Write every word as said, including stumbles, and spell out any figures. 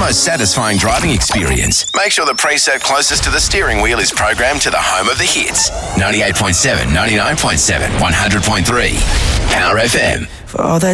most satisfying driving experience. Make sure the preset closest to the steering wheel is programmed to the home of the hits. ninety-eight point seven, ninety-nine point seven, one hundred point three. Power F M. For all that